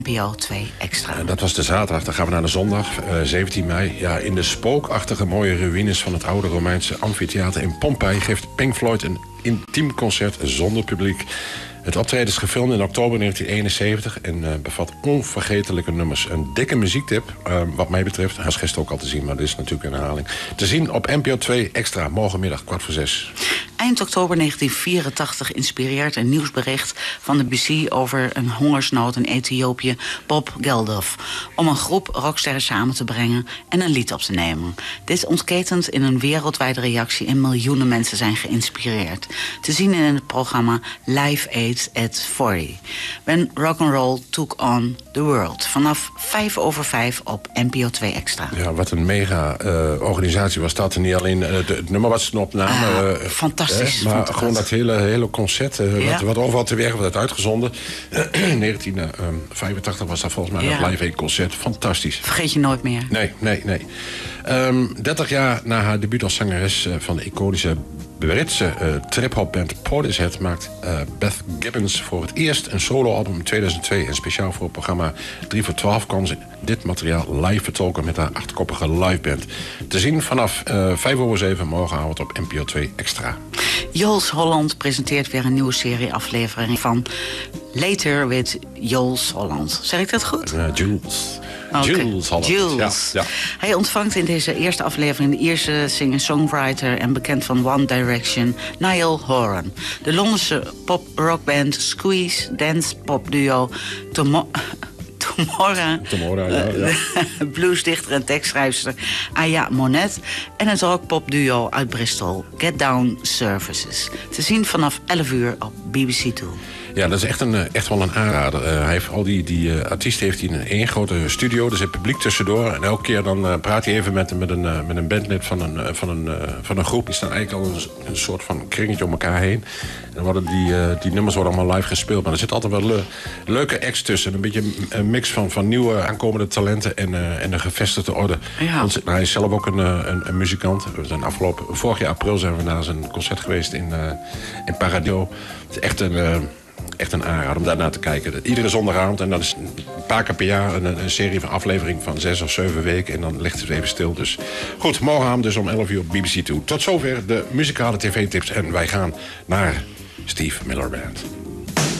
NPO 2 Extra. Dat was de zaterdag. Dan gaan we naar de zondag, 17 mei. Ja, in de spookachtige mooie ruïnes van het oude Romeinse amfitheater in Pompeii geeft Pink Floyd een intiem concert zonder publiek. Het optreden is gefilmd in oktober 1971 en bevat onvergetelijke nummers. Een dikke muziektip, wat mij betreft. Hij is gisteren ook al te zien, maar dit is natuurlijk een herhaling. Te zien op NPO 2 Extra, morgenmiddag 5:45. Eind oktober 1984 inspireert een nieuwsbericht van de BBC over een hongersnood in Ethiopië Bob Geldof om een groep rocksterren samen te brengen en een lied op te nemen. Dit ontketent in een wereldwijde reactie en miljoenen mensen zijn geïnspireerd. Te zien in het programma Live Aid at 40. When Rock'n'Roll Took on the World. Vanaf 5:05 op NPO 2 Extra. Ja, wat een mega organisatie was dat. En niet alleen het nummer wat ze opnamen. Fantastisch. Maar gewoon dat hele concert. Wat overal ter wereld werd uitgezonden. In 1985 was dat volgens mij dat Live Aid concert. Fantastisch. Vergeet je nooit meer. Nee. 30 jaar na haar debuut als zangeres van de iconische Britse trip-hop-band Portishead maakt Beth Gibbons voor het eerst een solo-album in 2002. En speciaal voor het programma 3 voor 12 kon ze dit materiaal live vertolken met haar 8-koppige liveband. Te zien vanaf 5:07 morgenavond op NPO 2 Extra. Jools Holland presenteert weer een nieuwe serie aflevering van Later with Jools Holland. Zeg ik dat goed? Jules. Okay. Jules Holland. Jules. Ja. Hij ontvangt in deze eerste aflevering de Ierse singer-songwriter en bekend van One Direction, Niall Horan. De Londense pop-rockband Squeeze, dance-pop-duo Tomorra, ja. Bluesdichter en tekstschrijfster Aya Monet en het rockpop-duo uit Bristol, Get Down Services. Te zien vanaf 11 uur op BBC 2. Ja, dat is echt wel een aanrader. Hij heeft al die artiesten heeft hij in één grote studio. Er zit publiek tussendoor. En elke keer dan praat hij even met een bandlid van een groep. Die staan eigenlijk al een soort van kringetje om elkaar heen. En worden die nummers worden allemaal live gespeeld. Maar er zit altijd wel leuke acts tussen. Een beetje een mix van nieuwe aankomende talenten en de gevestigde orde. Ja. Want hij is zelf ook een muzikant. We zijn vorig jaar april zijn we naar zijn concert geweest in Paradiso. Het is echt een aanrader om daarna te kijken. Iedere zondagavond, en dat is een paar keer per jaar een serie van aflevering van 6 of 7 weken. En dan ligt het even stil. Dus goed, morgenavond dus om 11 uur op BBC 2. Tot zover de muzikale tv-tips. En wij gaan naar Steve Miller Band.